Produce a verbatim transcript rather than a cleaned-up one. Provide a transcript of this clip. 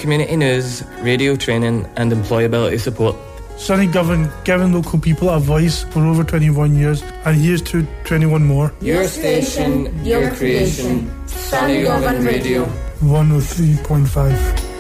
community news, radio training and employability support. Sunny Govan, giving local people a voice for over twenty-one years, and here's to twenty-one more. Your station, your creation, Sunny Govan Radio. one oh three point five.